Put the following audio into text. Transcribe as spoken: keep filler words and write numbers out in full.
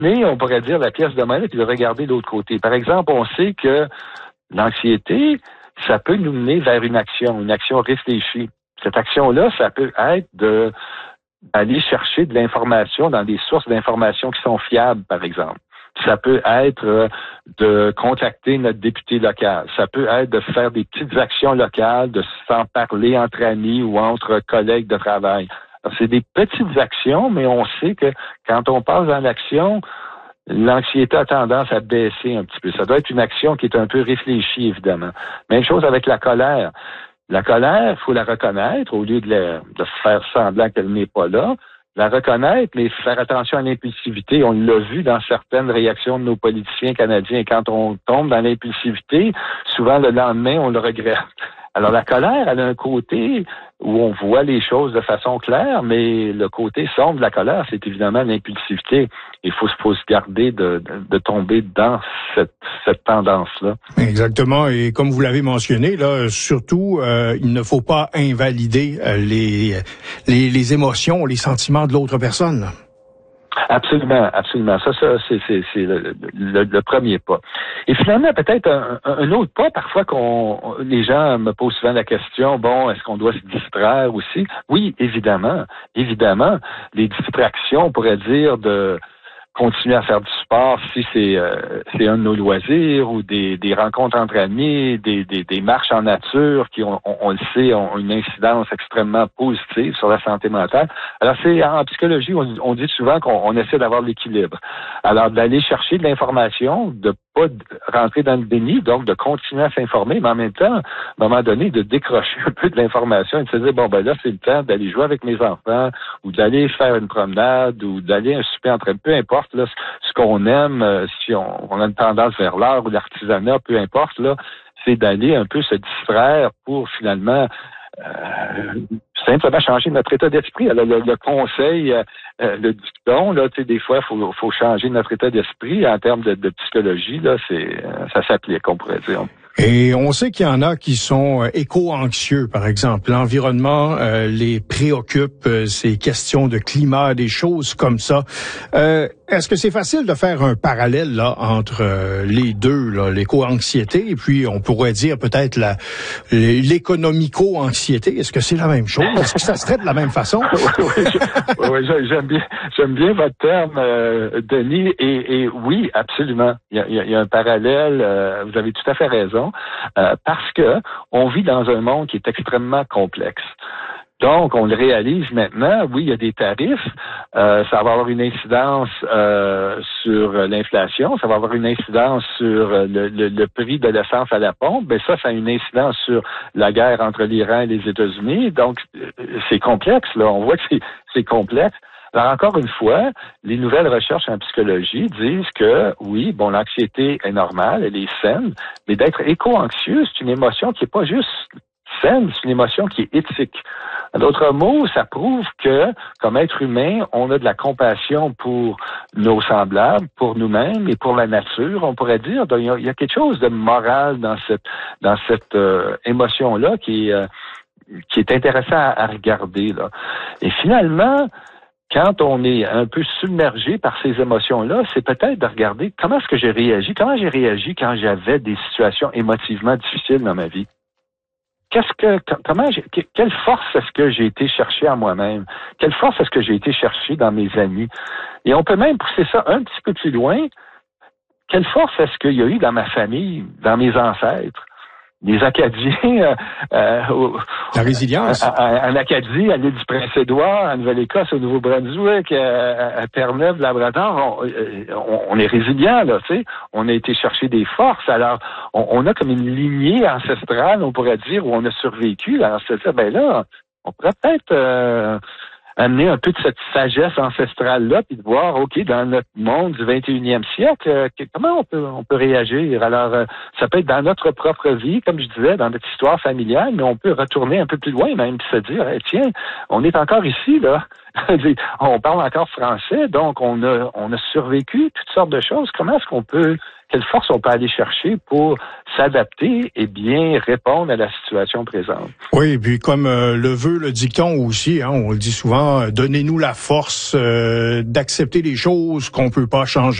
Mais on pourrait dire la pièce de monnaie puis de regarder l'autre côté. Par exemple, on sait que l'anxiété, ça peut nous mener vers une action, une action réfléchie. Cette action-là, ça peut être de d'aller chercher de l'information dans des sources d'information qui sont fiables, par exemple. Ça peut être euh, de contacter notre député local. Ça peut être de faire des petites actions locales, de s'en parler entre amis ou entre collègues de travail. Alors, c'est des petites actions, mais on sait que quand on passe dans l'action, l'anxiété a tendance à baisser un petit peu. Ça doit être une action qui est un peu réfléchie, évidemment. Même chose avec la colère. La colère, il faut la reconnaître au lieu de, la, de faire semblant qu'elle n'est pas là. La reconnaître, mais faire attention à l'impulsivité. On l'a vu dans certaines réactions de nos politiciens canadiens. Quand on tombe dans l'impulsivité, souvent le lendemain, on le regrette. Alors la colère, elle a un côté où on voit les choses de façon claire, mais le côté sombre de la colère, c'est évidemment l'impulsivité. Il faut, faut se garder de, de, de tomber dans cette, cette tendance-là. Exactement. Et comme vous l'avez mentionné, là, surtout, euh, il ne faut pas invalider euh, les, les, les émotions, les sentiments de l'autre personne. Absolument, absolument. Ça, ça, c'est, c'est, c'est le, le, le premier pas. Et finalement, peut-être un, un autre pas, parfois qu'on, les gens me posent souvent la question, bon, est-ce qu'on doit se distraire aussi? Oui, évidemment, évidemment. Les distractions, on pourrait dire, de continuer à faire du sport si c'est euh, c'est un de nos loisirs ou des, des rencontres entre amis, des, des, des marches en nature qui, on, on, on le sait, ont une incidence extrêmement positive sur la santé mentale. Alors, c'est en psychologie, on, on dit souvent qu'on on essaie d'avoir l'équilibre. Alors, d'aller chercher de l'information, de pas rentrer dans le déni, donc de continuer à s'informer, mais en même temps, à un moment donné, de décrocher un peu de l'information et de se dire, bon, ben là, c'est le temps d'aller jouer avec mes enfants ou d'aller faire une promenade ou d'aller un souper entre peu importe là, ce qu'on aime, si on, on a une tendance vers l'art ou l'artisanat, peu importe, là, c'est d'aller un peu se distraire pour finalement euh, simplement changer notre état d'esprit. Alors, le, le conseil, euh, le dicton, là, tu sais, des fois, il faut, faut changer notre état d'esprit en termes de, de psychologie, là, c'est, ça s'applique, on pourrait dire. Et on sait qu'il y en a qui sont éco-anxieux, par exemple. L'environnement euh, les préoccupe, euh, ces questions de climat, des choses comme ça. Euh, est-ce que c'est facile de faire un parallèle là entre euh, les deux, là, l'éco-anxiété et puis on pourrait dire peut-être la l'économico-anxiété? Est-ce que c'est la même chose? Est-ce que ça se traite de la même façon? oui, oui, j'aime bien, j'aime bien votre terme, euh, Denis. Et, et oui, absolument. Il y a, il y a un parallèle. Euh, vous avez tout à fait raison. Euh, parce que on vit dans un monde qui est extrêmement complexe. Donc, on le réalise maintenant, oui, il y a des tarifs, euh, ça va avoir une incidence euh, sur l'inflation, ça va avoir une incidence sur le, le, le prix de l'essence à la pompe, mais ça, ça a une incidence sur la guerre entre l'Iran et les États-Unis. Donc, c'est complexe, là, on voit que c'est, c'est complexe. Alors, encore une fois, les nouvelles recherches en psychologie disent que, oui, bon, l'anxiété est normale, elle est saine, mais d'être éco-anxieux, c'est une émotion qui n'est pas juste saine, c'est une émotion qui est éthique. En d'autres mots, ça prouve que, comme être humain, on a de la compassion pour nos semblables, pour nous-mêmes et pour la nature, on pourrait dire. Donc, il y a, il y a quelque chose de moral dans cette, dans cette euh, émotion-là qui est, euh, qui est intéressant à, à regarder, là. Et finalement, quand on est un peu submergé par ces émotions-là, c'est peut-être de regarder comment est-ce que j'ai réagi, comment j'ai réagi quand j'avais des situations émotivement difficiles dans ma vie. Qu'est-ce que, comment, j'ai, quelle force est-ce que j'ai été chercher à moi-même? Quelle force est-ce que j'ai été chercher dans mes amis? Et on peut même pousser ça un petit peu plus loin. Quelle force est-ce qu'il y a eu dans ma famille, dans mes ancêtres? Les Acadiens, euh, euh, la résilience. En Acadie, à l'île du Prince-Édouard, en Nouvelle-Écosse, au Nouveau-Brunswick, à, à Terre-Neuve, Labrador, on, on, on est résilients, là, tu sais. On a été chercher des forces. Alors, on, on a comme une lignée ancestrale, on pourrait dire, où on a survécu. Alors, c'est ça, ben là, on pourrait peut-être euh, amener un peu de cette sagesse ancestrale-là, puis de voir, OK, dans notre monde du vingt et unième siècle, euh, comment on peut on peut réagir? Alors, euh, ça peut être dans notre propre vie, comme je disais, dans notre histoire familiale, mais on peut retourner un peu plus loin même, puis se dire, hey, tiens, on est encore ici, là. on parle encore français, donc on a, on a survécu toutes sortes de choses. Comment est-ce qu'on peut, quelle force on peut aller chercher pour s'adapter et bien répondre à la situation présente? Oui, et puis comme euh, le veut le dicton aussi, hein, on le dit souvent, euh, donnez-nous la force euh, d'accepter les choses qu'on peut pas changer.